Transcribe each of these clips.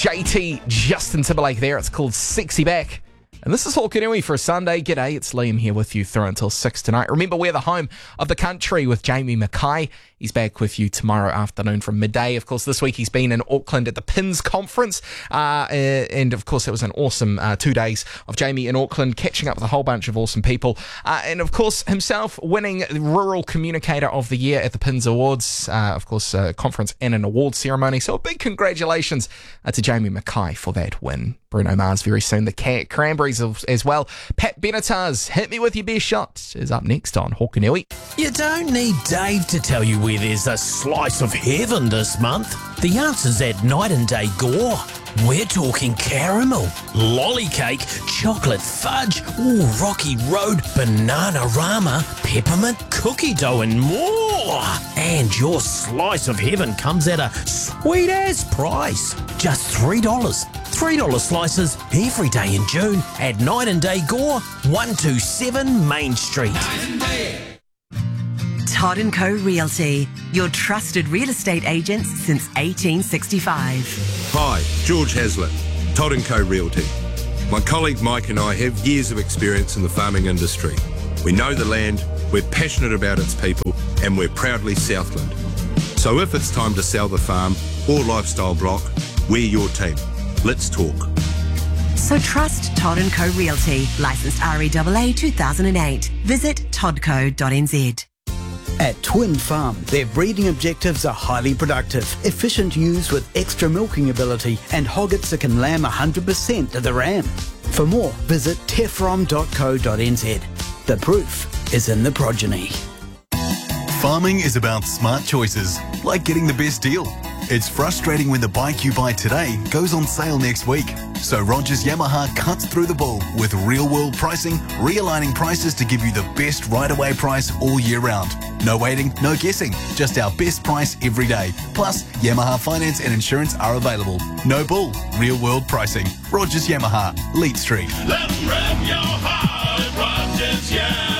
JT, Justin Timberlake there. It's called Sexy Back. And this is Hokanui for a Sunday. G'day, it's Liam here with you through until 6 tonight. Remember, we're the home of the country with Jamie Mackay. He's back with you tomorrow afternoon from midday. Of course, this week he's been in Auckland at the PINS conference. And of course, it was an awesome 2 days of Jamie in Auckland, catching up with a whole bunch of awesome people. And of course, himself winning Rural Communicator of the Year at the PINS Awards. Of course, a conference and an award ceremony. So a big congratulations to Jamie Mackay for that win. Bruno Mars very soon, the Cranberries as well. Pat Benatar's Hit Me With Your Best Shot is up next on Hokanui. You don't need Dave to tell you where there's a slice of heaven this month. The answer's at Night and Day Gore. We're talking caramel, lolly cake, chocolate fudge, Rocky Road, banana rama, peppermint cookie dough and more. And your slice of heaven comes at a sweet-ass price. Just $3. $3 slices every day in June at Night and Day Gore, 127 Main Street. Todd & Co Realty, your trusted real estate agents since 1865. Hi, George Hazlitt, Todd & Co Realty. My colleague Mike and I have years of experience in the farming industry. We know the land, we're passionate about its people, and we're proudly Southland. So if it's time to sell the farm or lifestyle block, we're your team. Let's talk. So trust Todd & Co Realty, licensed REAA 2008. Visit toddco.nz. At Twin Farm, their breeding objectives are highly productive, efficient ewes with extra milking ability, and hoggets that can lamb 100% of the ram. For more, visit tefrom.co.nz. The proof is in the progeny. Farming is about smart choices, like getting the best deal. It's frustrating when the bike you buy today goes on sale next week. So Rogers Yamaha cuts through the bull with real-world pricing, realigning prices to give you the best right-away price all year round. No waiting, no guessing, just our best price every day. Plus, Yamaha finance and insurance are available. No bull, real-world pricing. Rogers Yamaha, Leet Street. Let's rev your heart at Rogers Yamaha.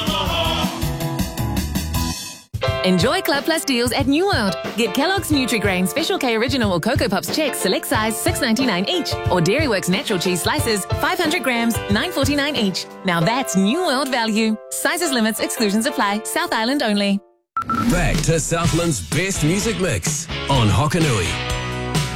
Enjoy Club Plus deals at New World. Get Kellogg's Nutri-Grain Special K Original or Cocoa Puffs Chex select size $6.99 each, or Dairyworks Natural Cheese Slices 500 grams $9.49 each. Now that's New World value. Sizes, limits, exclusions apply. South Island only. Back to Southland's best music mix on Hokanui.